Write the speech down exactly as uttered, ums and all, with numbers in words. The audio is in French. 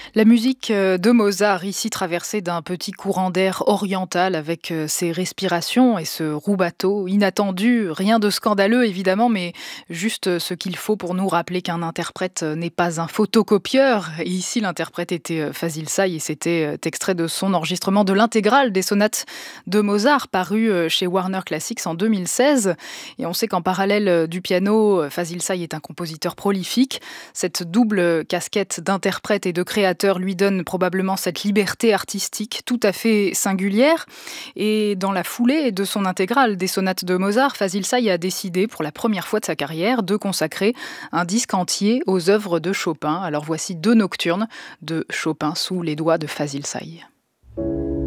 La musique euh, de Mozart, ici traversée d'un petit courant d'air oriental avec euh, ses respirations et ce rubato inattendu, rien de scandaleux évidemment, mais juste euh, ce qu'il faut pour nous rappeler qu'un interprète euh, n'est pas un photocopieur. Et ici, l'interprète était euh, Fazil Say et c'était euh, extrait de son enregistrement de l'intégrale des sonates de Mozart paru euh, chez Warner Classics en deux mille seize. Et on sait qu'en parallèle euh, du piano, euh, Fazil Say est un compositeur prolifique. Cette double casquette d'interprète et de créateur lui donne probablement cette liberté artistique tout à fait singulière. Et dans la foulée de son intégrale des sonates de Mozart, Fazil Say a décidé pour la première fois de sa carrière de consacrer un disque entier aux œuvres de Chopin. Alors voici deux nocturnes de Chopin sous les doigts de Fazil Say.